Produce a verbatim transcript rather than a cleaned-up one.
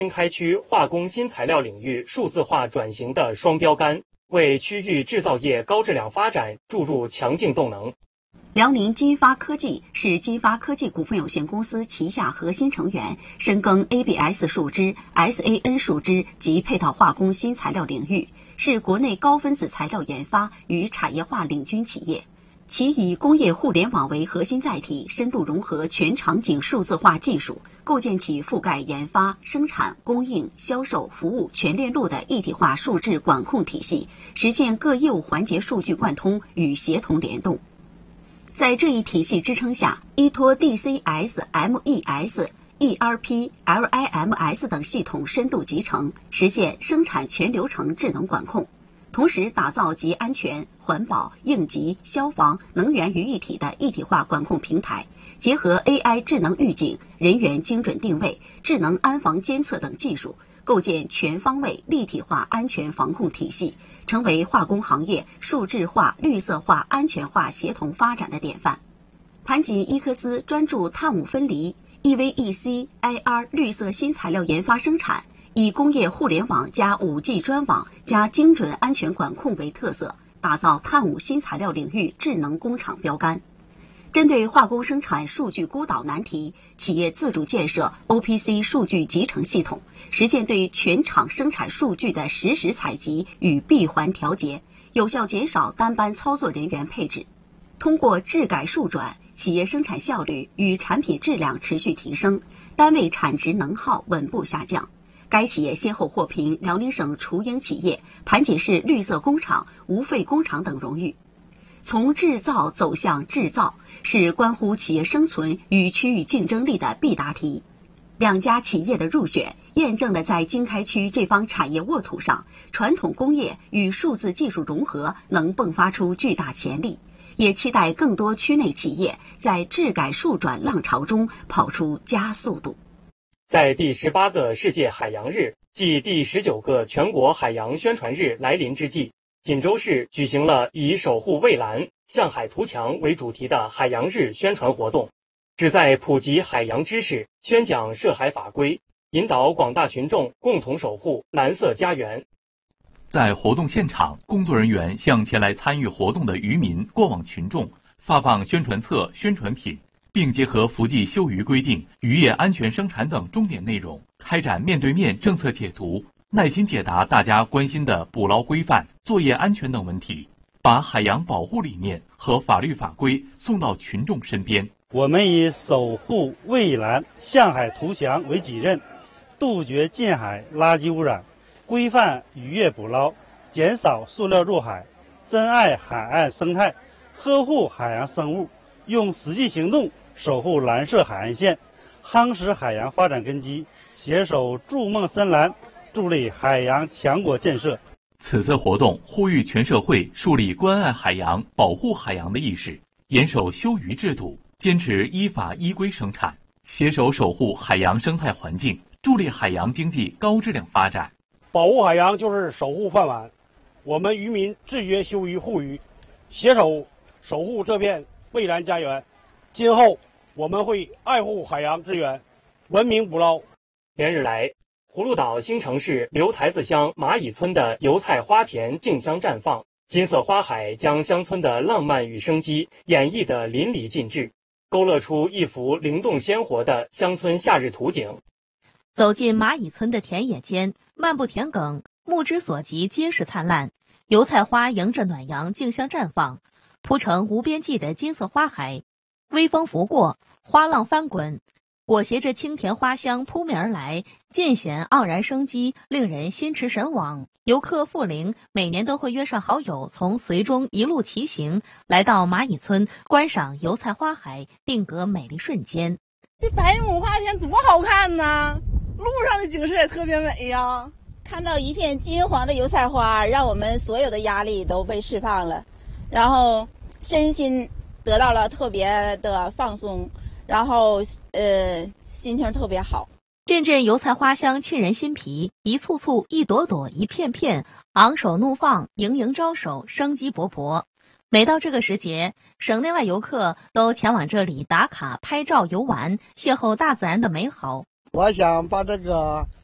经开区化工新材料领域数字化转型的双标杆，为区域制造业高质量发展注入强劲动能。 辽宁金发科技是金发科技股份有限公司旗下核心成员，深耕 A B S 树脂、S A N 树脂及配套化工新材料领域，是国内高分子材料研发与产业化领军企业。其以工业互联网为核心载体，深度融合全场景数字化技术，构建起覆盖研发、生产、供应、销售、服务全链路的一体化数质管控体系，实现各业务环节数据贯通与协同联动。在这一体系支撑下，依托 D C S、M E S、E R P、L I M S 等系统深度集成，实现生产全流程智能管控。同时打造集安全、环保、应急、消防、能源于一体的一体化管控平台，结合 A I 智能预警、人员精准定位、智能安防监测等技术，构建全方位立体化安全防控体系，成为化工行业数字化、绿色化、安全化协同发展的典范。盘锦伊克斯专注碳五分离、E V E C、I R 绿色新材料研发生产，以工业互联网加 五 G 专网加精准安全管控为特色，打造碳五新材料领域智能工厂标杆。针对化工生产数据孤岛难题，企业自主建设 O P C 数据集成系统，实现对全厂生产数据的实时采集与闭环调节，有效减少单班操作人员配置。通过质改数转，企业生产效率与产品质量持续提升，单位产值能耗稳步下降。该企业先后获评辽宁省雏鹰企业、盘锦市绿色工厂、无废工厂等荣誉。从制造走向制造，是关乎企业生存与区域竞争力的必答题。两家企业的入选，验证了在经开区这方产业沃土上，传统工业与数字技术融合能迸发出巨大潜力，也期待更多区内企业在质改数转浪潮中跑出加速度。 在第十八个世界海洋日暨第十九个全国海洋宣传日来临之际，锦州市举行了以守护蔚蓝、向海图强为主题的海洋日宣传活动，旨在普及海洋知识，宣讲涉海法规，引导广大群众共同守护蓝色家园。 在活动现场，工作人员向前来参与活动的渔民、过往群众发放宣传册、宣传品，并结合福记休渔规定、渔业安全生产等重点内容，开展面对面政策解读，耐心解答大家关心的捕捞规范、作业安全等问题，把海洋保护理念和法律法规送到群众身边。 我们以守护蔚蓝、向海图强为己任，杜绝近海垃圾污染，规范渔业捕捞，减少塑料入海，珍爱海岸生态，呵护海洋生物，用实际行动守护蓝色海岸线，夯实海洋发展根基，携手筑梦深蓝，助力海洋强国建设。 此次活动呼吁全社会树立关爱海洋、保护海洋的意识，严守休渔制度，坚持依法依规生产，携手守护海洋生态环境，助力海洋经济高质量发展。 保护海洋就是守护饭碗，我们渔民自觉休渔护渔，携手守护这片蔚蓝家园。今后我们会爱护海洋资源，文明捕捞。 连日来，葫芦岛新城市刘台子乡蚂蚁村的油菜花田竞相绽放，金色花海将乡村的浪漫与生机演绎得淋漓尽致，勾勒出一幅灵动鲜活的乡村夏日图景。 走进蚂蚁村的田野间，漫步田埂，目之所及皆是灿烂，油菜花迎着暖阳竞相绽放，铺成无边际的金色花海，微风拂过，花浪翻滚，裹挟着清甜花香扑面而来，尽显盎然生机，令人心驰神往。游客傅玲每年都会约上好友，从绥中一路骑行，来到蚂蚁村观赏油菜花海，定格美丽瞬间。 这百亩花田多好看呐！路上的景色也特别美呀。 看到一片金黄的油菜花，让我们所有的压力都被释放了，然后身心得到了特别的放松，然后呃心情特别好。 阵阵油菜花香沁人心脾，一簇簇，一朵朵，一片片，昂首怒放，盈盈招手，生机勃勃。每到这个时节，省内外游客都前往这里打卡、拍照、游玩，邂逅大自然的美好。 我想把这个